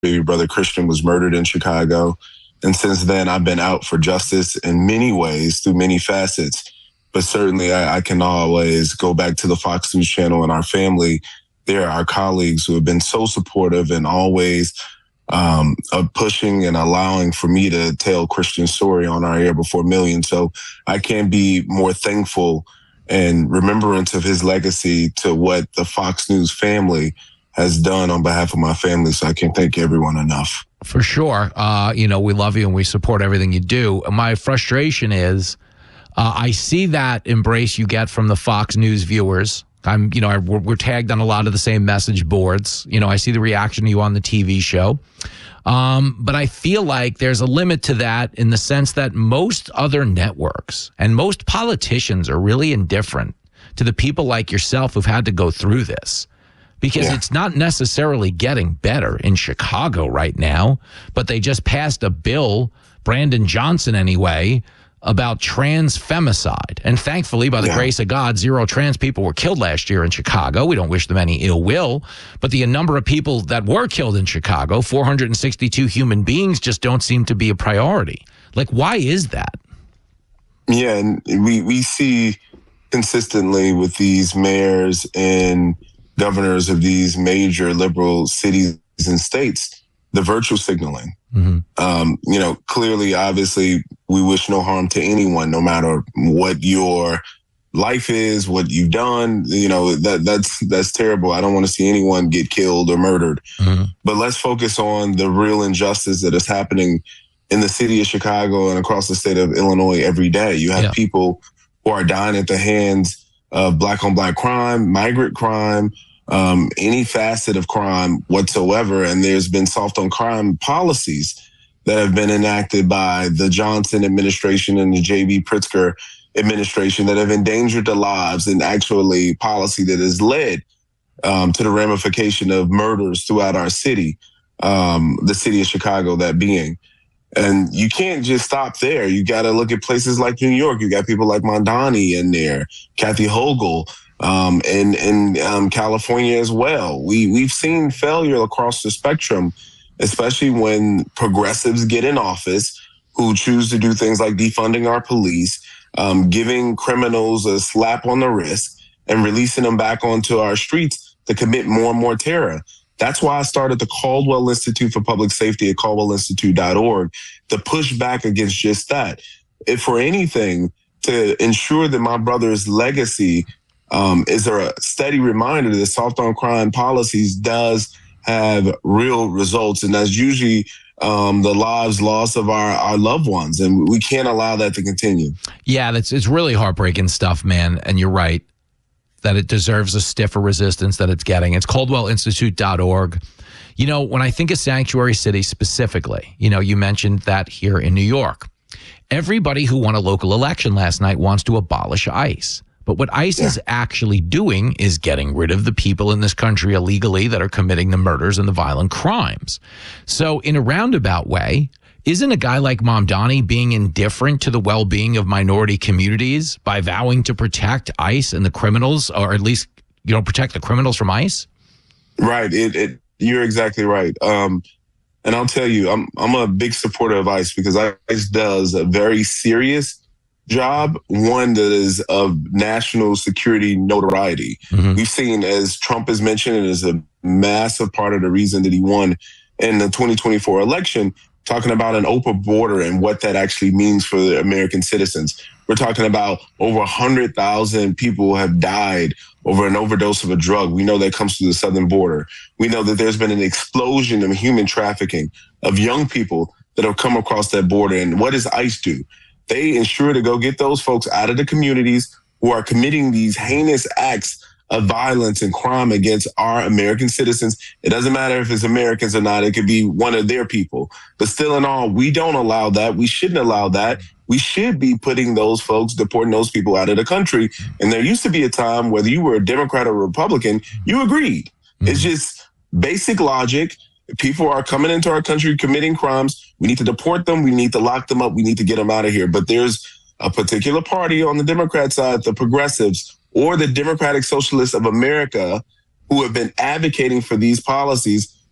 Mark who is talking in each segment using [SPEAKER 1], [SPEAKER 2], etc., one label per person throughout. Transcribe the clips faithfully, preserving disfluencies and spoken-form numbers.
[SPEAKER 1] your brother Christian was murdered in Chicago. And since then, I've been out for justice in many ways, through many facets. But certainly, I, I can always go back to the Fox News Channel and our family. They're our colleagues who have been so supportive and always um, uh, pushing and allowing for me to tell Christian's story on our air before millions. So I can't be more thankful and remembrance of his legacy to what the Fox News family has done on behalf of my family. So I can't thank everyone enough.
[SPEAKER 2] For sure. Uh, you know, we love you and we support everything you do. My frustration is uh, I see that embrace you get from the Fox News viewers. I'm, you know, I, we're, we're tagged on a lot of the same message boards. You know, I see the reaction to you on the T V show. Um, but I feel like there's a limit to that in the sense that most other networks and most politicians are really indifferent to the people like yourself who've had to go through this. Because yeah. It's not necessarily getting better in Chicago right now, but they just passed a bill, Brandon Johnson anyway, about trans femicide. And thankfully, by the yeah. grace of God, zero trans people were killed last year in Chicago. We don't wish them any ill will. But the number of people that were killed in Chicago, four hundred sixty-two human beings, just don't seem to be a priority. Like, why is that?
[SPEAKER 1] Yeah, and we, we see consistently with these mayors and governors of these major liberal cities and states, the virtue signaling. Mm-hmm. Um, you know, clearly, obviously, we wish no harm to anyone, no matter what your life is, what you've done. You know, that that's that's terrible. I don't want to see anyone get killed or murdered. Mm-hmm. But let's focus on the real injustice that is happening in the city of Chicago and across the state of Illinois every day. You have yeah. people who are dying at the hands of black on black crime, migrant crime, Um, any facet of crime whatsoever. And there's been soft on crime policies that have been enacted by the Johnson administration and the J B Pritzker administration that have endangered the lives, and actually policy that has led um, to the ramification of murders throughout our city, um, the city of Chicago, that being. And you can't just stop there. You got to look at places like New York. You got people like Mamdani in there, Kathy Hochul, Um, and in um, California as well. We, we've seen failure across the spectrum, especially when progressives get in office who choose to do things like defunding our police, um, giving criminals a slap on the wrist and releasing them back onto our streets to commit more and more terror. That's why I started the Caldwell Institute for Public Safety at caldwell institute dot org to push back against just that. If for anything, to ensure that my brother's legacy Um, is there a steady reminder that soft on crime policies does have real results, and that's usually um, the lives lost of our, our loved ones, and we can't allow that to continue.
[SPEAKER 2] Yeah, that's it's really heartbreaking stuff, man, and you're right that it deserves a stiffer resistance that it's getting. It's caldwell institute dot org. You know, when I think of Sanctuary City specifically, you know, you mentioned that here in New York. Everybody who won a local election last night wants to abolish ICE. But what ICE yeah. is actually doing is getting rid of the people in this country illegally that are committing the murders and the violent crimes. So in a roundabout way, isn't a guy like Mamdani being indifferent to the well-being of minority communities by vowing to protect ICE and the criminals, or at least, you know, protect the criminals from ICE?
[SPEAKER 1] Right. It, it, you're exactly right. Um, and I'll tell you, I'm I'm a big supporter of ICE because ICE does a very serious job, one that is of national security notoriety. Mm-hmm. We've seen, as Trump has mentioned, it is a massive part of the reason that he won in the twenty twenty-four election, talking about an open border and what that actually means for the American citizens. We're talking about over one hundred thousand people have died over an overdose of a drug. We know that comes through the southern border. We know that there's been an explosion of human trafficking of young people that have come across that border. And what does ICE do? They ensure to go get those folks out of the communities who are committing these heinous acts of violence and crime against our American citizens. It doesn't matter if it's Americans or not. It could be one of their people. But still in all, we don't allow that. We shouldn't allow that. We should be putting those folks, deporting those people out of the country. And there used to be a time, whether you were a Democrat or Republican, you agreed. Mm-hmm. It's just basic logic. People are coming into our country committing crimes. We need to deport them. We need to lock them up. We need to get them out of here. But there's a particular party on the Democrat side, the progressives, or the Democratic Socialists of America, who have been advocating for these policies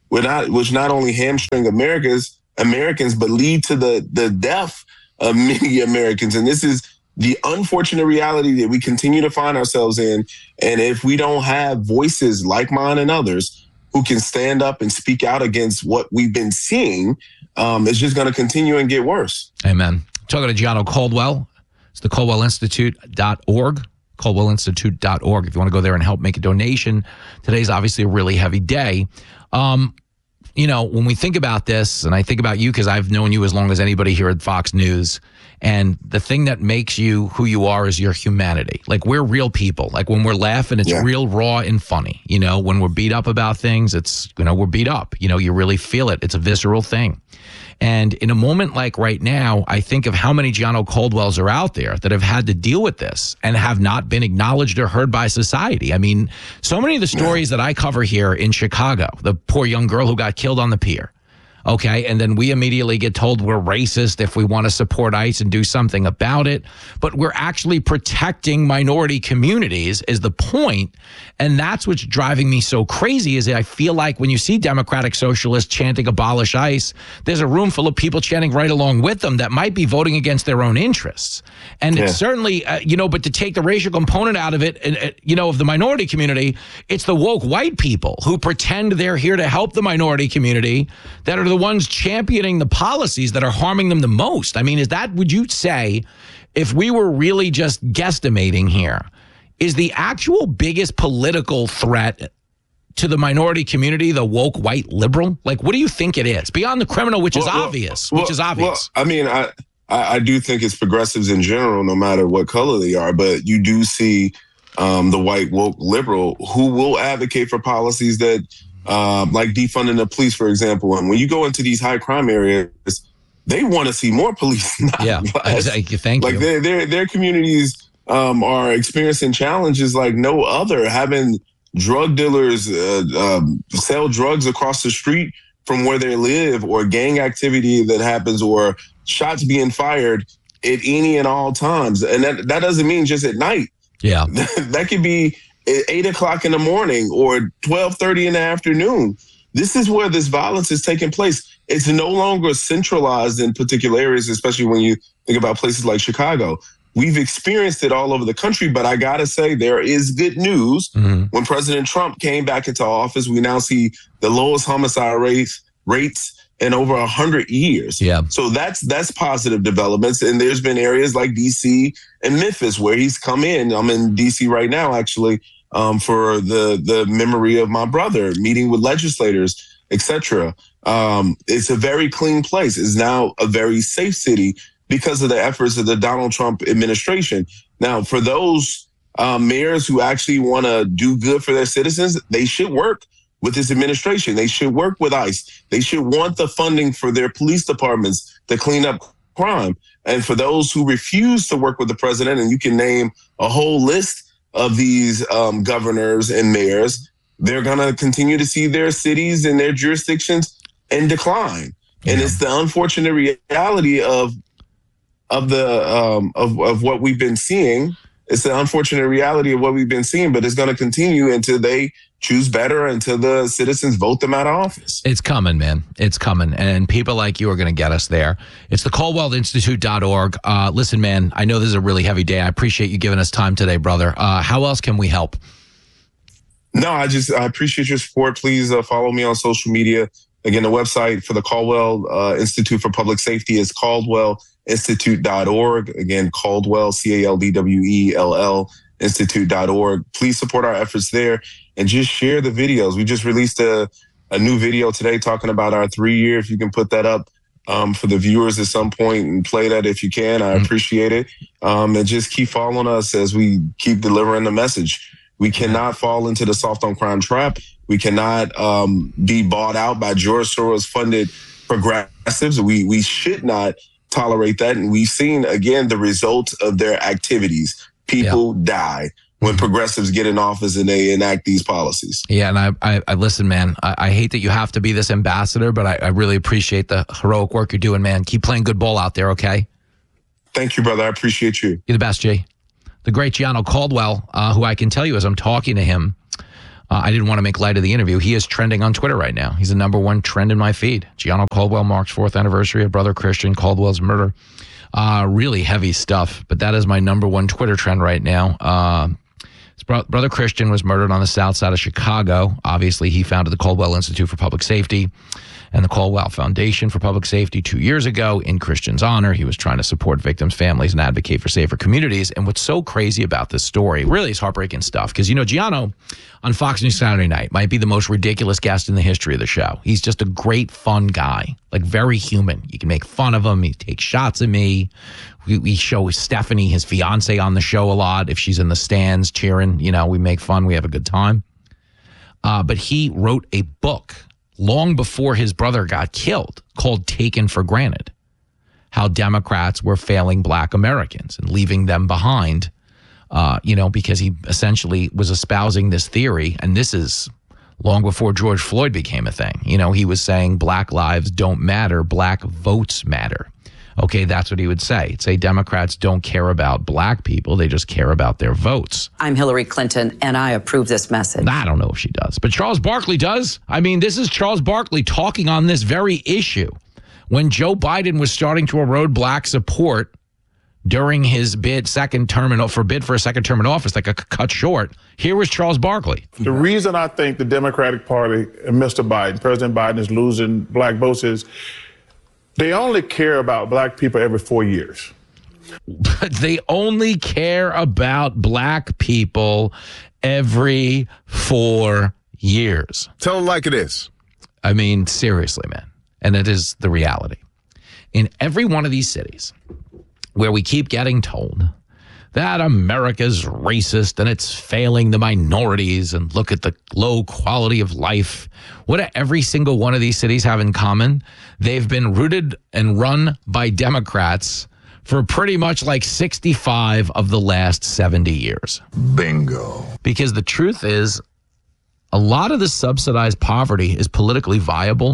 [SPEAKER 1] which not, which not only hamstring America's Americans, but lead to the, the death of many Americans. And this is the unfortunate reality that we continue to find ourselves in. And if we don't have voices like mine and others who can stand up and speak out against what we've been seeing, um, it's just going to continue and get worse.
[SPEAKER 2] Amen. Talking to Gianno Caldwell. It's the Caldwell Institute dot org. Caldwell Institute dot org. If you want to go there and help make a donation. Today's obviously a really heavy day. Um, you know, when we think about this, and I think about you because I've known you as long as anybody here at Fox News, and the thing that makes you who you are is your humanity. Like, we're real people. Like, when we're laughing, it's yeah. real, raw, and funny. You know, when we're beat up about things, it's, you know, we're beat up. You know, you really feel it. It's a visceral thing. And in a moment like right now, I think of how many Gianno Caldwells are out there that have had to deal with this and have not been acknowledged or heard by society. I mean, so many of the stories that I cover here in Chicago, the poor young girl who got killed on the pier. Okay, and then we immediately get told we're racist if we want to support ICE and do something about it. But we're actually protecting minority communities is the point. And that's what's driving me so crazy is that I feel like when you see Democratic Socialists chanting abolish ICE, there's a room full of people chanting right along with them that might be voting against their own interests. And yeah. it's certainly, uh, you know, but to take the racial component out of it, and uh, you know, of the minority community, it's the woke white people who pretend they're here to help the minority community that are the ones championing the policies that are harming them the most. I mean, is that, would you say, if we were really just guesstimating here, is the actual biggest political threat to the minority community the woke white liberal? Like, what do you think it is? Beyond the criminal, which well, is well, obvious, well, which is obvious.
[SPEAKER 1] Well, I mean, I, I do think it's progressives in general, no matter what color they are, but you do see um, the white woke liberal who will advocate for policies that Um, like defunding the police, for example. And when you go into these high crime areas, they want to see more police. Not
[SPEAKER 2] yeah,
[SPEAKER 1] less.
[SPEAKER 2] Exactly. Thank
[SPEAKER 1] like
[SPEAKER 2] you.
[SPEAKER 1] Their, their, their communities um, are experiencing challenges like no other, having drug dealers uh, um, sell drugs across the street from where they live, or gang activity that happens, or shots being fired at any and all times. And that, that doesn't mean just at night.
[SPEAKER 2] Yeah.
[SPEAKER 1] That could be eight o'clock in the morning or twelve thirty in the afternoon. This is where this violence is taking place. It's no longer centralized in particular areas, especially when you think about places like Chicago. We've experienced it all over the country, but I got to say there is good news. Mm-hmm. When President Trump came back into office, we now see the lowest homicide rates, rates in over one hundred years.
[SPEAKER 2] Yeah.
[SPEAKER 1] So that's that's positive developments. And there's been areas like D C and Memphis where he's come in. I'm in D C right now, actually. Um, for the the memory of my brother, meeting with legislators, et cetera. Um, it's a very clean place. It's now a very safe city because of the efforts of the Donald Trump administration. Now, for those uh, mayors who actually want to do good for their citizens, they should work with this administration. They should work with ICE. They should want the funding for their police departments to clean up crime. And for those who refuse to work with the president, and you can name a whole list of these um, governors and mayors, they're going to continue to see their cities and their jurisdictions in decline. Yeah. And it's the unfortunate reality of of the um, of, of what we've been seeing. It's the unfortunate reality of what we've been seeing, but it's going to continue until they choose better, until the citizens vote them out of office.
[SPEAKER 2] It's coming, man. It's coming. And people like you are going to get us there. It's the Caldwell Institute dot org. Uh, listen, man, I know this is a really heavy day. I appreciate you giving us time today, brother. Uh, how else can we help?
[SPEAKER 1] No, I just I appreciate your support. Please uh, follow me on social media. Again, the website for the Caldwell uh, Institute for Public Safety is Caldwell Institute dot org. Again, Caldwell, C A L D W E L L, Institute dot org. Please support our efforts there and just share the videos. We just released a, a new video today talking about our three year. If you can put that up um, for the viewers at some point and play that if you can, I appreciate it. Um, and just keep following us as we keep delivering the message. We cannot fall into the soft on crime trap. We cannot um, be bought out by George Soros funded progressives. We we should not tolerate that. And we've seen, again, the results of their activities. People yeah. die when progressives get in office and they enact these policies.
[SPEAKER 2] Yeah, and I, I, I listen, man, I, I hate that you have to be this ambassador, but I, I really appreciate the heroic work you're doing, man. Keep playing good ball out there, okay?
[SPEAKER 1] Thank you, brother. I appreciate you.
[SPEAKER 2] You're the best, Jay. The great Gianno Caldwell, uh, who I can tell you as I'm talking to him, Uh, I didn't want to make light of the interview. He is trending on Twitter right now. He's the number one trend in my feed. Gianno Caldwell marks fourth anniversary of brother Christian Caldwell's murder. Uh, really heavy stuff, but that is my number one Twitter trend right now. Uh, his bro- brother Christian was murdered on the south side of Chicago. Obviously, he founded the Caldwell Institute for Public Safety and the Caldwell Foundation for Public Safety two years ago in Christian's honor. He was trying to support victims' families and advocate for safer communities. And what's so crazy about this story, really is heartbreaking stuff, because, you know, Gianno on Fox News Saturday night might be the most ridiculous guest in the history of the show. He's just a great, fun guy, like very human. You can make fun of him. He takes shots at me. We, we show Stephanie, his fiance, on the show a lot. If she's in the stands cheering, you know, we make fun. We have a good time. Uh, but he wrote a book long before his brother got killed called Taken for Granted, how Democrats were failing black Americans and leaving them behind, uh, you know, because he essentially was espousing this theory. And this is long before George Floyd became a thing. You know, he was saying black lives don't matter, black votes matter. Okay, that's what he would say. He'd say Democrats don't care about black people. They just care about their votes.
[SPEAKER 3] I'm Hillary Clinton, and I approve this message.
[SPEAKER 2] I don't know if she does, but Charles Barkley does. I mean, this is Charles Barkley talking on this very issue when Joe Biden was starting to erode black support during his bid second term in, for bid for a second term in office, like a cut short. Here was Charles Barkley.
[SPEAKER 4] The reason I think the Democratic Party and Mister Biden, President Biden, is losing black votes is they only care about black people every four years.
[SPEAKER 2] They only care about black people every four years.
[SPEAKER 5] Tell them like it is.
[SPEAKER 2] I mean, seriously, man. And it is the reality. In every one of these cities where we keep getting told that America's racist and it's failing the minorities and look at the low quality of life, what do every single one of these cities have in common? They've been rooted and run by Democrats for pretty much like sixty-five of the last seventy years.
[SPEAKER 5] Bingo.
[SPEAKER 2] Because the truth is, a lot of the subsidized poverty is politically viable,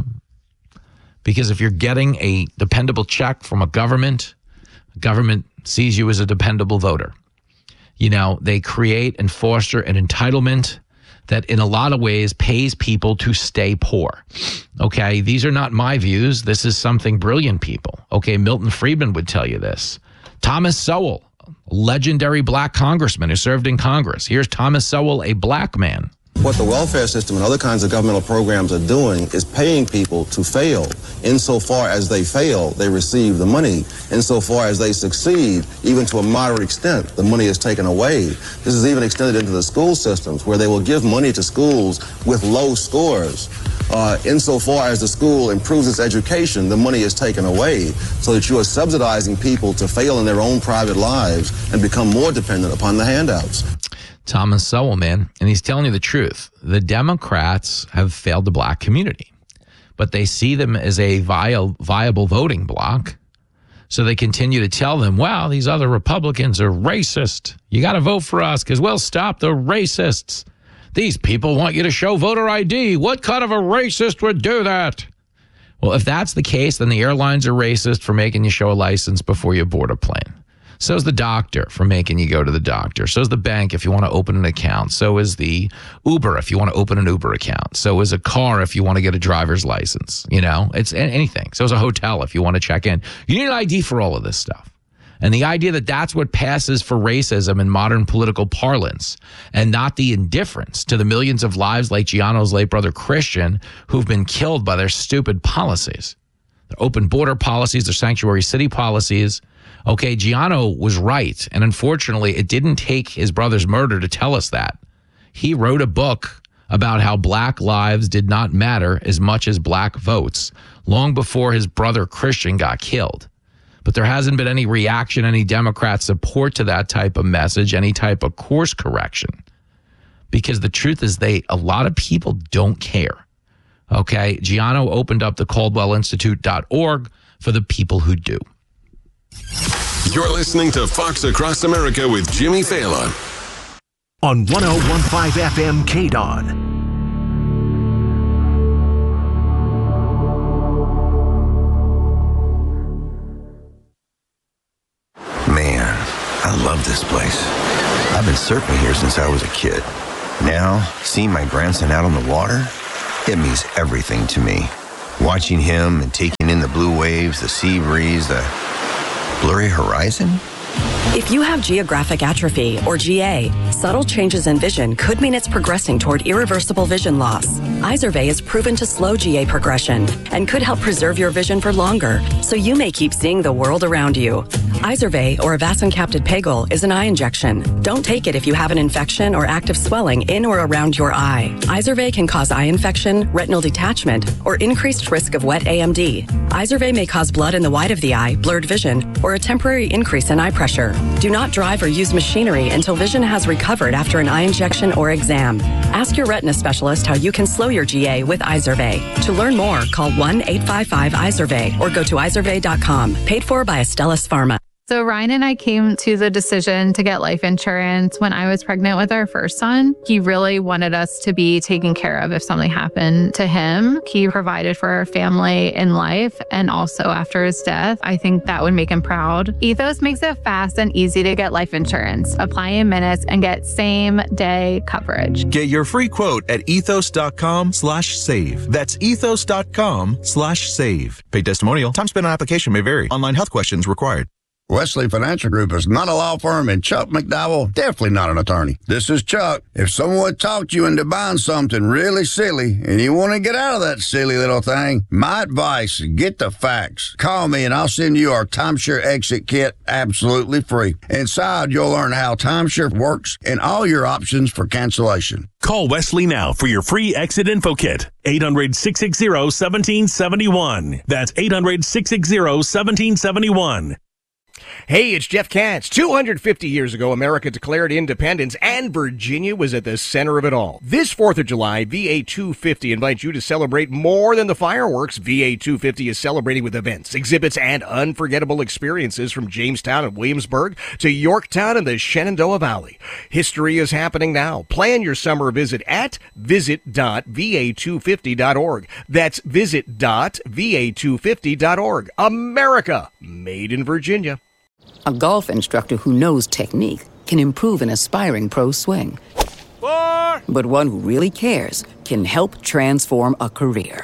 [SPEAKER 2] because if you're getting a dependable check from a government, the government sees you as a dependable voter. You know, they create and foster an entitlement that in a lot of ways pays people to stay poor. Okay, these are not my views. This is something brilliant people. Okay, Milton Friedman would tell you this. Thomas Sowell, a legendary black congressman who served in Congress. Here's Thomas Sowell, a black man.
[SPEAKER 6] What the welfare system and other kinds of governmental programs are doing is paying people to fail. Insofar as they fail, they receive the money. Insofar as they succeed, even to a moderate extent, the money is taken away. This is even extended into the school systems, where they will give money to schools with low scores. Uh, insofar as the school improves its education, the money is taken away, so that you are subsidizing people to fail in their own private lives and become more dependent upon the handouts.
[SPEAKER 2] Thomas Sowell, man, and he's telling you the truth. The Democrats have failed the black community, but they see them as a vi- viable voting bloc. So they continue to tell them, wow, these other Republicans are racist. You got to vote for us because we'll stop the racists. These people want you to show voter I D. What kind of a racist would do that? Well, if that's the case, then the airlines are racist for making you show a license before you board a plane. So is the doctor for making you go to the doctor. So is the bank if you want to open an account. So is the Uber if you want to open an Uber account. So is a car if you want to get a driver's license. You know, it's anything. So is a hotel if you want to check in. You need an I D for all of this stuff. And the idea that that's what passes for racism in modern political parlance, and not the indifference to the millions of lives like Gianno's late brother Christian who've been killed by their stupid policies. Their open border policies, their sanctuary city policies. Okay, Gianno was right. And unfortunately, it didn't take his brother's murder to tell us that. He wrote a book about how black lives did not matter as much as black votes long before his brother Christian got killed. But there hasn't been any reaction, any Democrat support to that type of message, any type of course correction. Because the truth is they, a lot of people don't care. Okay, Gianno opened up the Caldwell Institute dot org for the people who do.
[SPEAKER 5] You're listening to Fox Across America with Jimmy Fallon
[SPEAKER 7] on one oh one point five F M K D O N.
[SPEAKER 8] Man, I love this place. I've been surfing here since I was a kid. Now, seeing my grandson out on the water, it means everything to me. Watching him and taking in the blue waves, the sea breeze, the blurry horizon.
[SPEAKER 9] If you have geographic atrophy, or G A, subtle changes in vision could mean it's progressing toward irreversible vision loss. Izervay is proven to slow G A progression and could help preserve your vision for longer, so you may keep seeing the world around you. Izervay, or avacincaptad pegol, is an eye injection. Don't take it if you have an infection or active swelling in or around your eye. Izervay can cause eye infection, retinal detachment, or increased risk of wet A M D. Izervay may cause blood in the white of the eye, blurred vision, or a temporary increase in eye pressure. Do not drive or use machinery until vision has recovered after an eye injection or exam. Ask your retina specialist how you can slow your G A with Izervay. To learn more, call one eight five five Izervay or go to izervay dot com. Paid for by Astellas Pharma.
[SPEAKER 10] So Ryan and I came to the decision to get life insurance when I was pregnant with our first son. He really wanted us to be taken care of if something happened to him. He provided for our family in life and also after his death. I think that would make him proud. Ethos makes it fast and easy to get life insurance. Apply in minutes and get same day coverage.
[SPEAKER 11] Get your free quote at ethos.com slash save. That's ethos.com slash save. Paid testimonial. Time spent on application may vary. Online health questions required.
[SPEAKER 12] Wesley Financial Group is not a law firm, and Chuck McDowell, definitely not an attorney. This is Chuck. If someone talked you into buying something really silly and you want to get out of that silly little thing, my advice, get the facts. Call me and I'll send you our timeshare exit kit absolutely free. Inside, you'll learn how timeshare works and all your options for cancellation.
[SPEAKER 13] Call Wesley now for your free exit info kit. eight hundred, six six zero, one seven seven one. That's eight hundred, six six zero, one seven seven one.
[SPEAKER 14] Hey, it's Jeff Katz. two hundred fifty years ago, America declared independence, and Virginia was at the center of it all. This fourth of July, V A two fifty invites you to celebrate more than the fireworks. V A two fifty is celebrating with events, exhibits, and unforgettable experiences from Jamestown and Williamsburg to Yorktown and the Shenandoah Valley. History is happening now. Plan your summer visit at visit dot v a two fifty dot org. That's visit dot v a two fifty dot org. America, made in Virginia.
[SPEAKER 15] A golf instructor who knows technique can improve an aspiring pro's swing. Four. But one who really cares can help transform a career.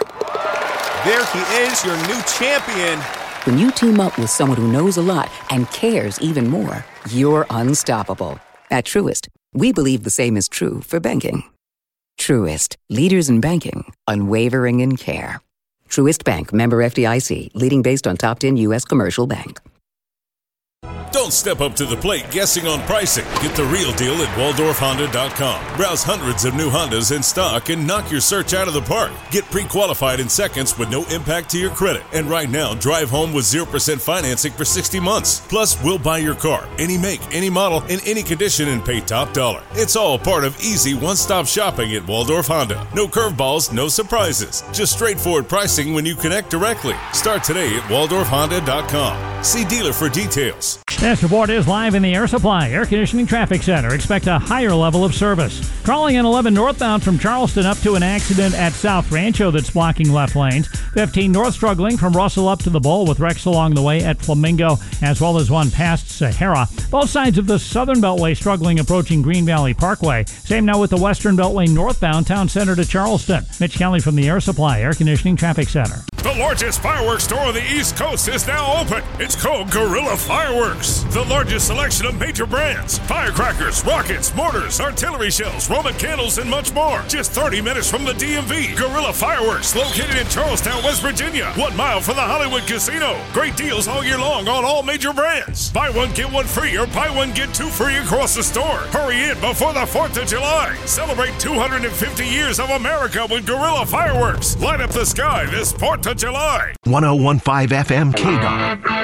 [SPEAKER 16] There he is, your new champion.
[SPEAKER 15] When you team up with someone who knows a lot and cares even more, you're unstoppable. At Truist, we believe the same is true for banking. Truist, leaders in banking, unwavering in care. Truist Bank, member F D I C, leading based on top ten U S commercial bank.
[SPEAKER 17] Don't step up to the plate guessing on pricing. Get the real deal at Waldorf Honda dot com. Browse hundreds of new Hondas in stock and knock your search out of the park. Get pre-qualified in seconds with no impact to your credit. And right now, drive home with zero percent financing for sixty months. Plus, we'll buy your car, any make, any model, in any condition, and pay top dollar. It's all part of easy one-stop shopping at Waldorf Honda. No curveballs, no surprises. Just straightforward pricing when you connect directly. Start today at Waldorf Honda dot com. See dealer for details.
[SPEAKER 18] This report is live in the Air Supply Air Conditioning Traffic Center. Expect a higher level of service. Crawling on eleven northbound from Charleston up to an accident at South Rancho that's blocking left lanes. fifteen north struggling from Russell up to the Bowl with wrecks along the way at Flamingo, as well as one past Sahara. Both sides of the Southern Beltway struggling approaching Green Valley Parkway. Same now with the Western Beltway northbound Town Center to Charleston. Mitch Kelly from the Air Supply Air Conditioning Traffic Center.
[SPEAKER 17] The largest fireworks store on the East Coast is now open. It's called Guerrilla Fireworks. The largest selection of major brands, firecrackers, rockets, mortars, artillery shells, Roman candles, and much more. Just thirty minutes from the D M V. Guerrilla Fireworks, located in Charlestown, West Virginia. One mile from the Hollywood Casino. Great deals all year long on all major brands. Buy one, get one free, or buy one, get two free across the store. Hurry in before the fourth of July. Celebrate two hundred fifty years of America with Guerrilla Fireworks. Light up the sky this fourth of July.
[SPEAKER 7] one oh one point five F M K D O R.